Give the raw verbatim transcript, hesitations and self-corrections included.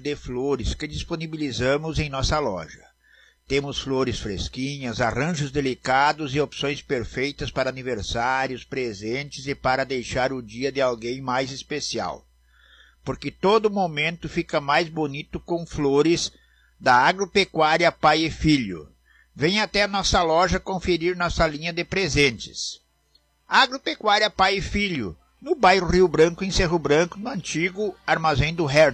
de flores que disponibilizamos em nossa loja. Temos flores fresquinhas, arranjos delicados e opções perfeitas para aniversários, presentes e para deixar o dia de alguém mais especial. Porque todo momento fica mais bonito com flores da Agropecuária Pai e Filho. Venha até a nossa loja conferir nossa linha de presentes. Agropecuária Pai e Filho, no bairro Rio Branco, em Cerro Branco, no antigo Armazém do Hertz.